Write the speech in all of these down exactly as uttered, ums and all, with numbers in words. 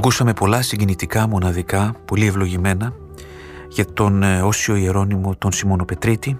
Ακούσαμε πολλά συγκινητικά, μοναδικά, πολύ ευλογημένα για τον Όσιο Ιερώνυμο τον Σιμωνοπετρίτη,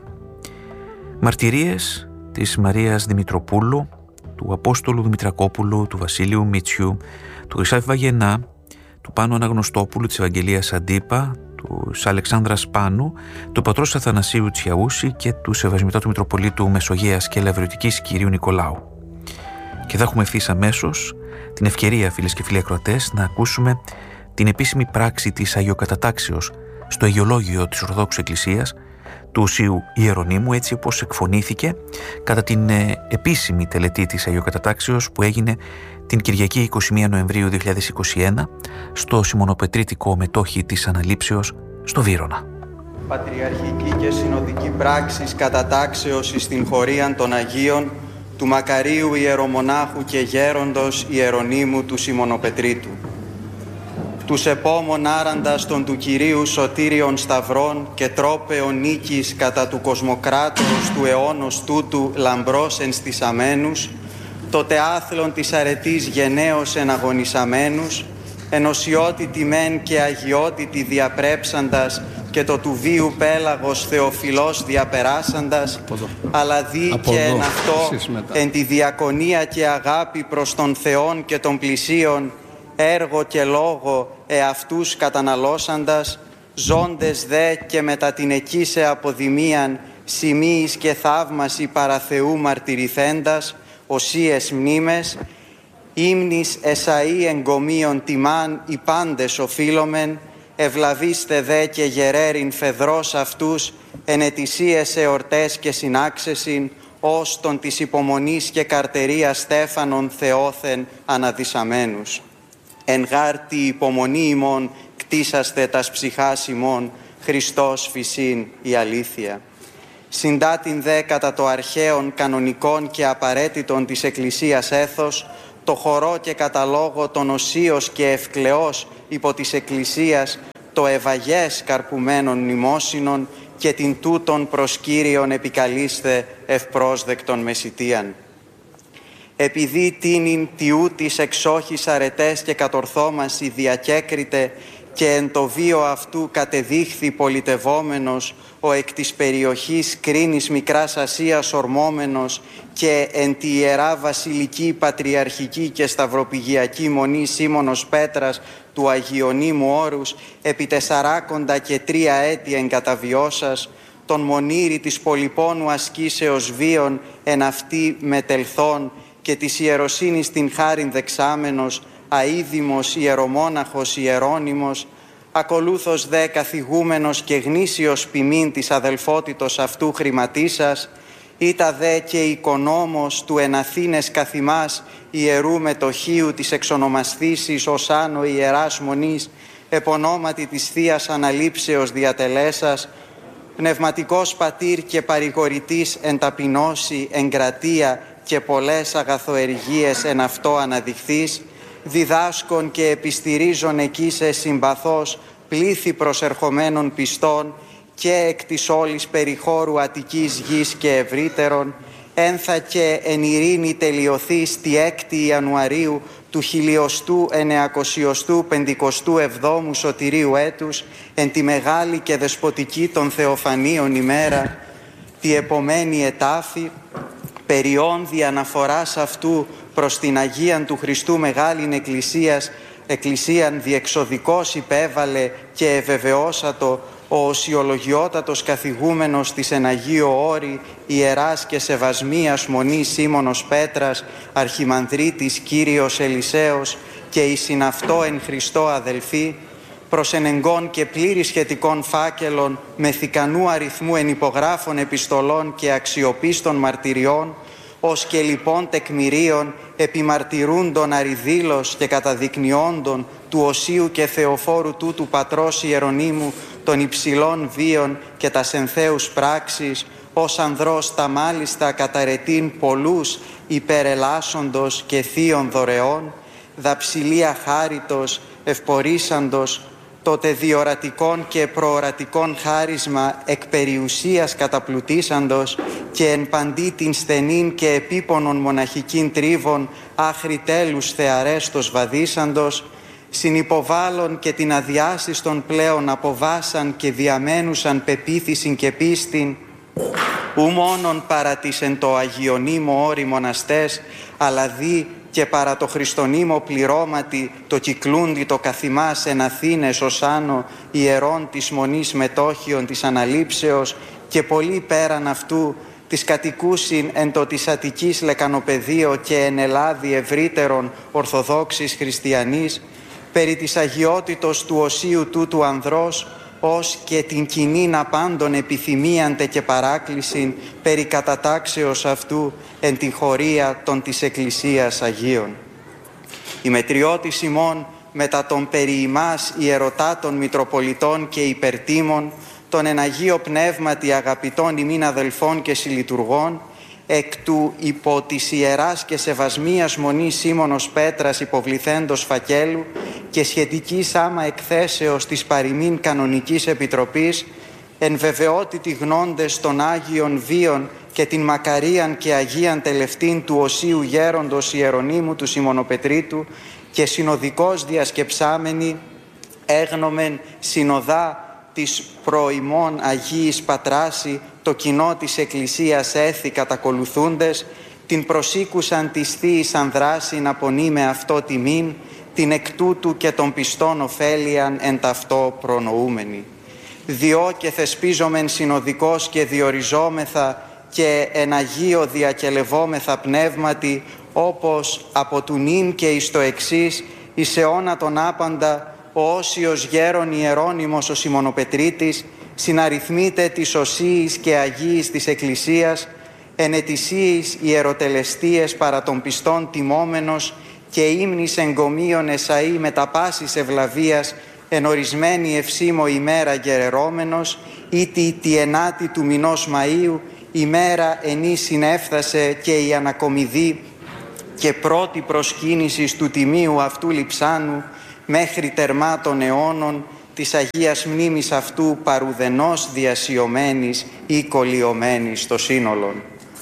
μαρτυρίες της Μαρίας Δημητροπούλου, του Απόστολου Δημητρακόπουλου, του Βασίλειου Μητσιού, του Χρυσάφη Βαγενά, του Πάνου Αναγνωστόπουλου, της Ευαγγελίας Αντίπα, του Αλεξάνδρας Πάνου, του πατρός Αθανασίου Τσιαούση και του Σεβασμιωτάτου Μητροπολίτου Μεσογείας και Ελευρετικής κυρίου Νικολάου. Και θα έχουμε ευθύς αμέσως την ευκαιρία, φίλες και φίλοι ακροατές, να ακούσουμε την επίσημη πράξη της Αγιοκατατάξεως στο Αιγιολόγιο της Ορθοδόξου Εκκλησίας του Οσίου Ιερονύμου, έτσι όπως εκφωνήθηκε κατά την ε, επίσημη τελετή της Αγιοκατατάξεως που έγινε την Κυριακή εικοστή πρώτη Νοεμβρίου δύο χιλιάδες είκοσι ένα στο Σιμωνοπετρίτικο μετόχι της Αναλήψεως στο Βύρωνα. Πατριαρχική και συνοδική πράξης κατατάξεως εις την χωρίαν των Αγίων του Μακαρίου Ιερομονάχου και Γέροντος Ιερονύμου του Σιμωνοπετρίτου. Τους επόμων άραντας των του Κυρίου Σωτήριων Σταυρών και τρόπεων νίκης κατά του κοσμοκράτορος του αιώνος τούτου λαμπρός ενστισαμένους, τότε άθλων της αρετής γενναίως εναγωνισαμένους, ενωσιότητη μεν και αγιότητη διαπρέψαντας και το του βίου πέλαγος Θεοφιλός διαπεράσαντας, αλλά δι και εν αυτό εν τη διακονία και αγάπη προς τον Θεόν και των πλησίων, έργο και λόγο εαυτούς καταναλώσαντας, ζώντες δε και μετά την εκείσε αποδημίαν, σημείης και θαύμαση παραθεού μαρτυρηθέντας, οσίες μνήμες, ύμνης εσαΐ εγκομείων τιμάν οι πάντες οφείλομεν, ευλαβήστε δε και γερέριν φεδρός αυτούς, εν ετησίες εορτές και συνάξεσιν, ως των της υπομονής και καρτερίας στέφανον Θεόθεν αναδυσαμένους. Εν γάρτη υπομονή ημών κτίσαστε τας ψυχάς ημών, Χριστός φυσίν η αλήθεια. Συντά την δε κατά το αρχαίον κανονικών και απαραίτητων της Εκκλησίας έθος, το χορό και καταλόγο των οσίως και ευκλαιός υπό της Εκκλησίας, το ευαγές καρπουμένων μνημόσυνων και την τούτον προς Κύριον επικαλείστε ευπρόσδεκτον μεσητείαν. Επειδή τίνην τιού της εξόχης αρετές και κατορθώμαση διακέκριτε και εν το βίο αυτού κατεδείχθη πολιτευόμενος ο εκ της περιοχής Κρίνης Μικράς Ασίας ορμόμενος και εν τη Ιερά Βασιλική Πατριαρχική και Σταυροπηγιακή Μονή Σίμωνος Πέτρας του Αγιονύμου Όρους επί τεσσαράκοντα και τρία έτη εγκαταβιώσας, τον μονήρη της πολυπόνου ασκήσεως βίων εν αυτή μετελθών και της ιεροσύνης την χάριν δεξάμενος, αίδημος ιερομόναχος Ιερώνυμος, ακολούθως δε καθηγούμενος και γνήσιος ποιμήν της αδελφότητος αυτού χρηματίσας, ήτα δε και οικονόμος του εν Αθήνες καθημάς ιερού μετοχίου της εξονομαστήσης ως άνω ιεράς μονής, επωνόματι της Θείας Αναλήψεως διατελέσας, πνευματικός πατήρ και παρηγορητής εν ταπεινώση, εγκρατεία και πολλές αγαθοεργίες εν αυτό αναδειχθείς, διδάσκων και επιστηρίζων εκεί σε συμπαθώς πλήθη προσερχομένων πιστών και εκ της όλης περιχώρου Αττικής γης και ευρύτερων, ένθα και εν ειρήνη τελειωθείς τη έκτη Ιανουαρίου του χιλιοστού εννεακοσιοστού πεντηκοστού εβδόμου σωτηρίου έτους, εν τη μεγάλη και δεσποτική των Θεοφανίων ημέρα, τη επομένη ετάφη, περιόνδη αναφοράς αυτού προς την Αγίαν του Χριστού Μεγάλην Εκκλησίας, Εκκλησίαν διεξοδικός υπέβαλε και ευεβεβαιώσατο ο οσιολογιότατος καθηγούμενος της εν Αγίο Όρη, Ιεράς και Σεβασμίας Μονής Σίμωνος Πέτρας, Αρχιμανδρίτης Κύριος Ελισέος και η συναυτό εν Χριστώ αδελφοί, προς ενεγκών και πλήρη σχετικών φάκελων με θικανού αριθμού ενυπογράφων επιστολών και αξιοπίστων μαρτυριών, ως και λοιπόν τεκμηρίων επιμαρτυρούντων αριδήλως και καταδεικνυόντων του Οσίου και Θεοφόρου τούτου Πατρός Ιερονύμου των υψηλών βίων και τας ενθέους πράξεις, ως ανδρός τα μάλιστα καταρετήν πολλούς υπερελάσσοντος και θείων δωρεών, δαψιλία χάριτος, ευπορήσαντος, τότε διορατικών και προορατικών χάρισμα εκ περιουσίας καταπλουτίσαντος και εν παντή την στενήν και επίπονον μοναχικήν τρίβων άχρη τέλους θεαρέστος βαδίσαντος, συνυποβάλλον και την αδιάσυστον πλέον αποβάσαν και διαμένουσαν πεποίθησιν και πίστην, ου μόνον παρά τις εν το Αγιονύμο όρη μοναστές, αλλά δι και παρά το Χριστονύμο πληρώματι το κυκλούντι το καθημάς εν Αθήνες ως άνω ιερών της Μονής Μετόχιον της Αναλήψεως και πολύ πέραν αυτού της κατοικούσιν εν το της Αττικής Λεκανοπεδίο και εν Ελλάδη ευρύτερον Ορθοδόξης Χριστιανής, περί της αγιότητος του οσίου τούτου ανδρός, ως και την κοινήν απάντων επιθυμίαντε και παράκλησιν περί κατατάξεως αυτού εν την χωρία των της Εκκλησίας Αγίων. Η μετριώτης ημών μετά των περί ημάς ιερωτάτων Μητροπολιτών και υπερτίμων, των εν Αγίο Πνεύματι αγαπητών ημίν αδελφών και συλλειτουργών, εκ του υπό της Ιεράς και Σεβασμίας Μονής Σίμωνος Πέτρας υποβληθέντος φακέλου και σχετικής άμα εκθέσεως της παροιμήν Κανονικής Επιτροπής, εν βεβαιότητη γνώντες των Άγιων Βίων και την μακαρίαν και Αγίαν Τελευτήν του Οσίου Γέροντος Ιερονύμου του Σιμωνοπετρίτου και συνοδικός διασκεψάμενοι, έγνομεν συνοδά της προημών Αγίης Πατράση το κοινό της Εκκλησίας έθι κατακολουθούντες, την προσήκουσαν της Θείης Ανδράσιν απονεί με αυτό τιμήν, την εκ τούτου και των πιστών ωφέλιαν εν ταυτό προνοούμενοι. Διό και θεσπίζομεν συνοδικός και διοριζόμεθα και εν Αγίο διακελευόμεθα πνεύματι, όπως από του νυν και εις το εξής, εις αιώνα τον άπαντα, ο όσιος γέρον Ιερώνυμος ο Σιμωνοπετρίτης, συναριθμείται της οσίης και Αγίης της Εκκλησίας, εν ετησίης ιεροτελεστίες παρά των πιστών τιμόμενος και ύμνης εγκομείων εσαΐ με τα πάσης ευλαβίας, εν ορισμένη ευσήμο ημέρα γερερώμενος, ήτι τη ενάτη του μηνός Μαΐου, ημέρα ενή συνέφθασε και η ανακομιδή και πρώτη προσκύνησης του τιμίου αυτού λειψάνου, μέχρι τερμά των αιώνων της Αγίας Μνήμης αυτού παρουδενός διασιωμένης ή κολλιωμένης στο σύνολον.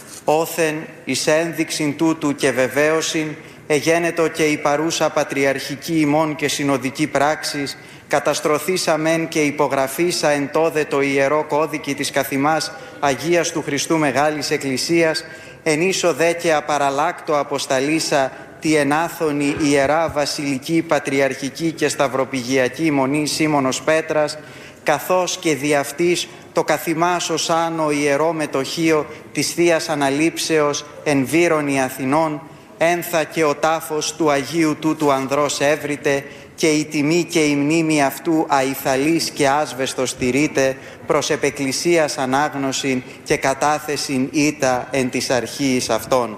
Όθεν εις ένδειξην τούτου και βεβαίωσιν εγένετο και η παρούσα πατριαρχική ημών και συνοδική πράξης, καταστρωθήσαμεν και υπογραφήσα εν τόδε το Ιερό Κώδικη της καθημάς Αγίας του Χριστού Μεγάλης Εκκλησίας, εν ίσο δε και απαραλάκτο αποσταλήσα τη ενάθονη Ιερά Βασιλική Πατριαρχική και Σταυροπηγιακή Μονή Σίμωνος Πέτρας, καθώς και δι' αυτής το καθημάς ως άνω Ιερό Μετοχείο της Θείας Αναλήψεως εν Βύρωνη Αθηνών, ένθα και ο τάφος του Αγίου τούτου ανδρός έβριτε και η τιμή και η μνήμη αυτού αϊθαλής και άσβεστος τηρείται προς επεκκλησίας ανάγνωσιν και κατάθεσιν ήτα εν της αρχής αυτών.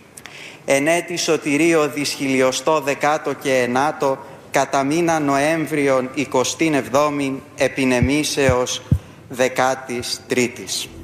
Εν έτη σωτηρίο δυσχυλιοστό δεκάτο και ενάτο κατά μήνα Νοέμβριον εικοστήν εβδόμην επινεμήσεως δεκάτης τρίτης.